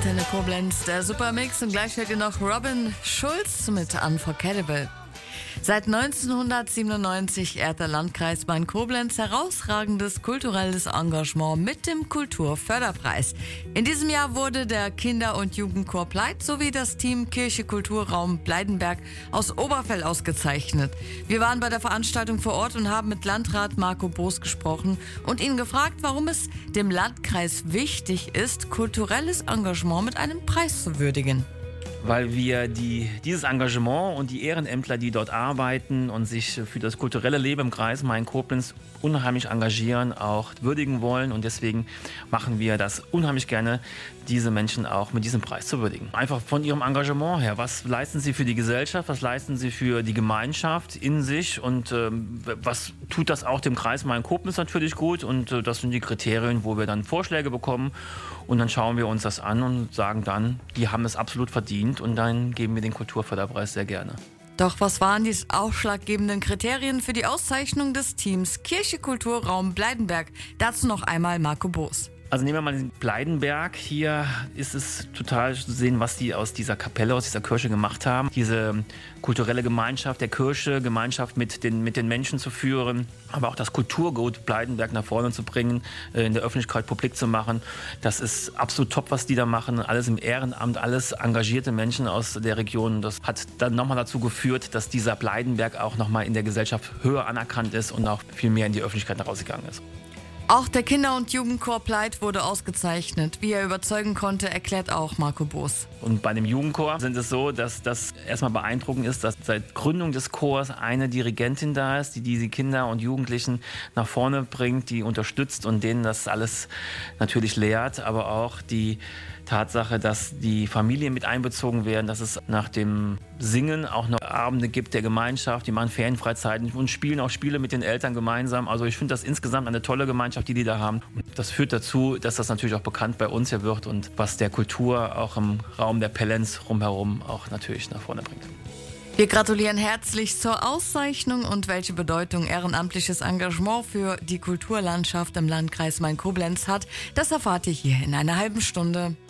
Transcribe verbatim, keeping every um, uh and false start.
Antenne Koblenz, der Supermix, und gleich hört ihr noch Robin Schulz mit Unforgettable. Seit neunzehnhundertsiebenundneunzig ehrt der Landkreis Main-Koblenz herausragendes kulturelles Engagement mit dem Kulturförderpreis. In diesem Jahr wurde der Kinder- und Jugendchor Pleit sowie das Team Kirche Kulturraum Bleidenberg aus Oberfell ausgezeichnet. Wir waren bei der Veranstaltung vor Ort und haben mit Landrat Marco Boos gesprochen und ihn gefragt, warum es dem Landkreis wichtig ist, kulturelles Engagement mit einem Preis zu würdigen. Weil wir die, dieses Engagement und die Ehrenämtler, die dort arbeiten und sich für das kulturelle Leben im Kreis Main-Koblenz unheimlich engagieren, auch würdigen wollen. Und deswegen machen wir das unheimlich gerne, diese Menschen auch mit diesem Preis zu würdigen. Einfach von ihrem Engagement her. Was leisten sie für die Gesellschaft? Was leisten sie für die Gemeinschaft in sich? Und ähm, was tut das auch dem Kreis Main-Koblenz natürlich gut? Und äh, das sind die Kriterien, wo wir dann Vorschläge bekommen. Und dann schauen wir uns das an und sagen dann, die haben es absolut verdient. Und dann geben wir den Kulturförderpreis sehr gerne. Doch was waren die ausschlaggebenden Kriterien für die Auszeichnung des Teams Kirche Kulturraum Bleidenberg? Dazu noch einmal Marco Boos. Also nehmen wir mal den Bleidenberg. Hier ist es total zu sehen, was die aus dieser Kapelle, aus dieser Kirche gemacht haben. Diese kulturelle Gemeinschaft der Kirche, Gemeinschaft mit den, mit den Menschen zu führen, aber auch das Kulturgut Bleidenberg nach vorne zu bringen, in der Öffentlichkeit publik zu machen. Das ist absolut top, was die da machen. Alles im Ehrenamt, alles engagierte Menschen aus der Region. Das hat dann nochmal dazu geführt, dass dieser Bleidenberg auch nochmal in der Gesellschaft höher anerkannt ist und auch viel mehr in die Öffentlichkeit herausgegangen ist. Auch der Kinder- und Jugendchor Pleit wurde ausgezeichnet. Wie er überzeugen konnte, erklärt auch Marco Boos. Und bei dem Jugendchor sind es so, dass das erstmal beeindruckend ist, dass seit Gründung des Chors eine Dirigentin da ist, die diese Kinder und Jugendlichen nach vorne bringt, die unterstützt und denen das alles natürlich lehrt, aber auch die Tatsache, dass die Familien mit einbezogen werden, dass es nach dem Singen auch noch Abende gibt der Gemeinschaft, die machen Ferienfreizeiten und spielen auch Spiele mit den Eltern gemeinsam. Also ich finde das insgesamt eine tolle Gemeinschaft, die die da haben. Und das führt dazu, dass das natürlich auch bekannt bei uns hier wird und was der Kultur auch im Raum der Pellenz rumherum auch natürlich nach vorne bringt. Wir gratulieren herzlich zur Auszeichnung, und welche Bedeutung ehrenamtliches Engagement für die Kulturlandschaft im Landkreis Main-Koblenz hat, das erfahrt ihr hier in einer halben Stunde.